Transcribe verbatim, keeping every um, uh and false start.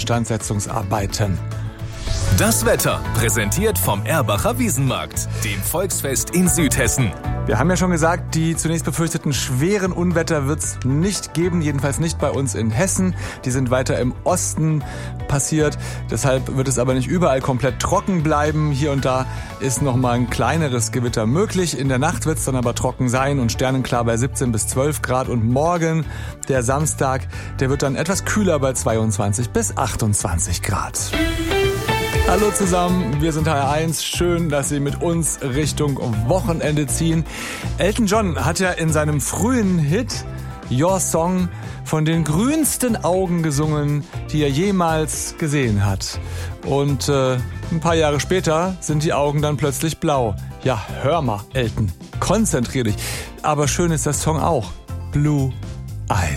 Instandsetzungsarbeiten. Das Wetter, präsentiert vom Erbacher Wiesenmarkt, dem Volksfest in Südhessen. Wir haben ja schon gesagt, die zunächst befürchteten schweren Unwetter wird es nicht geben, jedenfalls nicht bei uns in Hessen. Die sind weiter im Osten passiert, deshalb wird es aber nicht überall komplett trocken bleiben. Hier und da ist noch mal ein kleineres Gewitter möglich. In der Nacht wird es dann aber trocken sein und sternenklar bei siebzehn bis zwölf Grad. Und morgen, der Samstag, der wird dann etwas kühler bei zweiundzwanzig bis achtundzwanzig Grad. Hallo zusammen, wir sind H R eins. Schön, dass Sie mit uns Richtung Wochenende ziehen. Elton John hat ja in seinem frühen Hit Your Song von den grünsten Augen gesungen, die er jemals gesehen hat. Und äh, ein paar Jahre später sind die Augen dann plötzlich blau. Ja, hör mal, Elton, konzentrier dich. Aber schön ist der Song auch. Blue Eyes.